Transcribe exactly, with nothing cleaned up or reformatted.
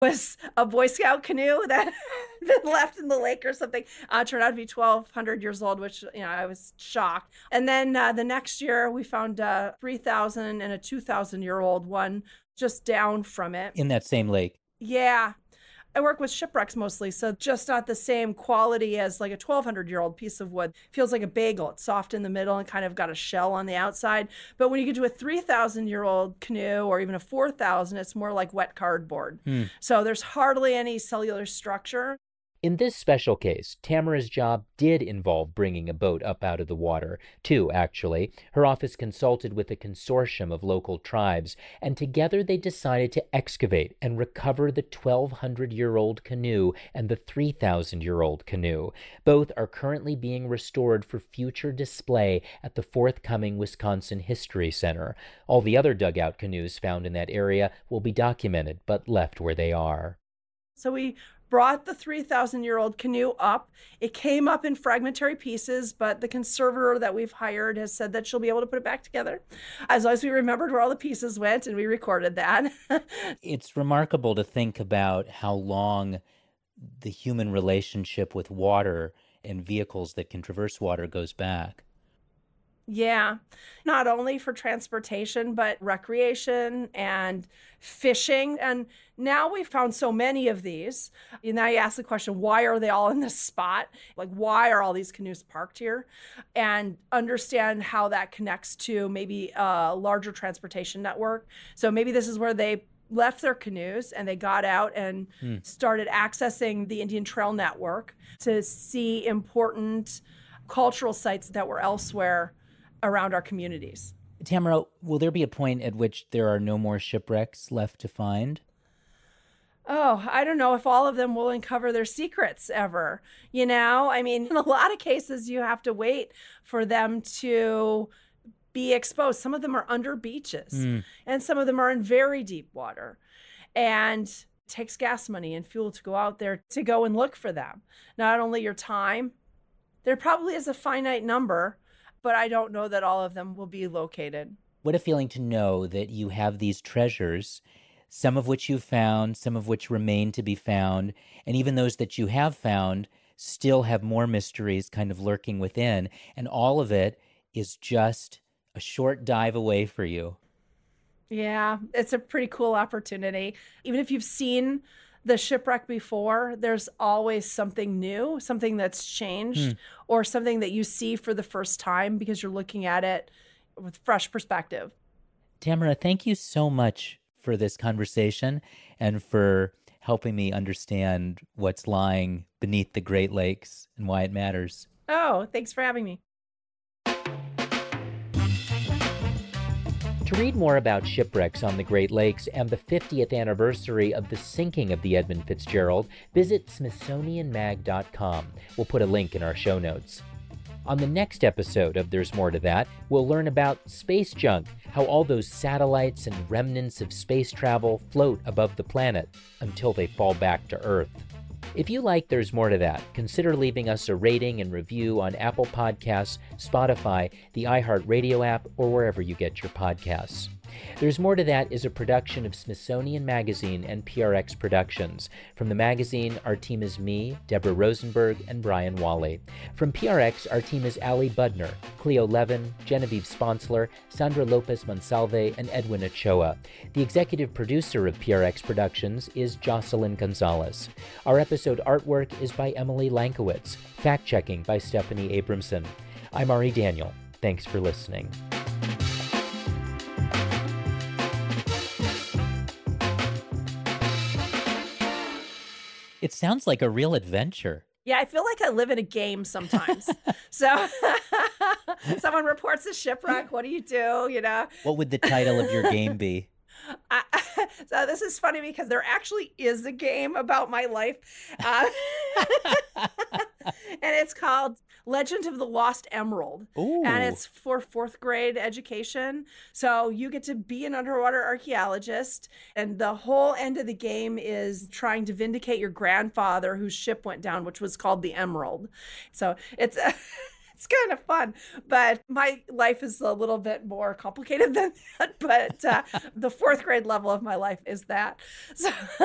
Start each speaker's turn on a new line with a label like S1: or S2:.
S1: was a Boy Scout canoe that that left in the lake or something. Uh, turned out to be twelve hundred years old, which, you know, I was shocked. And then uh, the next year we found a three thousand and a two thousand year old one just down from it.
S2: In that same lake.
S1: Yeah. I work with shipwrecks mostly, so just not the same quality as like a twelve hundred year old piece of wood. Feels like a bagel. It's soft in the middle and kind of got a shell on the outside. But when you get to a three thousand year old canoe or even a four thousand, it's more like wet cardboard.
S2: Hmm.
S1: So there's hardly any cellular structure.
S2: In this special case, Tamara's job did involve bringing a boat up out of the water. Two, actually. Her office consulted with a consortium of local tribes, and together they decided to excavate and recover the twelve hundred year old canoe and the three thousand year old canoe. Both are currently being restored for future display at the forthcoming Wisconsin History Center. All the other dugout canoes found in that area will be documented, but left where they are.
S1: So we brought the three thousand year old canoe up. It came up in fragmentary pieces, but the conservator that we've hired has said that she'll be able to put it back together as long as we remembered where all the pieces went, and we recorded that.
S2: It's remarkable to think about how long the human relationship with water and vehicles that can traverse water goes back.
S1: Yeah, not only for transportation, but recreation and fishing. And now we've found so many of these. And now you ask the question, why are they all in this spot? Like, why are all these canoes parked here? And understand how that connects to maybe a larger transportation network. So maybe this is where they left their canoes and they got out and hmm. started accessing the Indian Trail Network to see important cultural sites that were elsewhere around our communities.
S2: Tamara, will there be a point at which there are no more shipwrecks left to find?
S1: Oh, I don't know if all of them will uncover their secrets ever. You know, I mean, in a lot of cases, you have to wait for them to be exposed. Some of them are under beaches, mm. and some of them are in very deep water. And it takes gas money and fuel to go out there to go and look for them. Not only your time, there probably is a finite number, but I don't know that all of them will be located.
S2: What a feeling to know that you have these treasures, some of which you've found, some of which remain to be found, and even those that you have found still have more mysteries kind of lurking within, and all of it is just a short dive away for you.
S1: Yeah, it's a pretty cool opportunity. Even if you've seen the shipwreck before, there's always something new, something that's changed, hmm. or something that you see for the first time because you're looking at it with fresh perspective.
S2: Tamara, thank you so much for this conversation and for helping me understand what's lying beneath the Great Lakes and why it matters.
S1: Oh, thanks for having me.
S2: To read more about shipwrecks on the Great Lakes and the fiftieth anniversary of the sinking of the Edmund Fitzgerald, visit Smithsonian Mag dot com. We'll put a link in our show notes. On the next episode of There's More to That, we'll learn about space junk, how all those satellites and remnants of space travel float above the planet until they fall back to Earth. If you like There's More to That, consider leaving us a rating and review on Apple Podcasts, Spotify, the iHeartRadio app, or wherever you get your podcasts. There's More to That is a production of Smithsonian Magazine and P R X Productions. From the magazine, our team is me, Deborah Rosenberg, and Brian Wally. From P R X, our team is Ali Budner, Cleo Levin, Genevieve Sponsler, Sandra Lopez Monsalve, and Edwin Ochoa. The executive producer of P R X Productions is Jocelyn Gonzalez. Our episode artwork is by Emily Lankowitz. Fact-checking by Stephanie Abramson. I'm Ari Daniel. Thanks for listening. It sounds like a real adventure.
S1: Yeah, I feel like I live in a game sometimes. So someone reports a shipwreck. What do you do? You know?
S2: What would the title of your game be?
S1: I, so this is funny because there actually is a game about my life. Uh, and it's called Legend of the Lost Emerald.
S2: Ooh.
S1: And it's for fourth grade education. So you get to be an underwater archaeologist. And the whole end of the game is trying to vindicate your grandfather whose ship went down, which was called the Emerald. So it's... It's kind of fun, but my life is a little bit more complicated than that. But uh, the fourth grade level of my life is that. So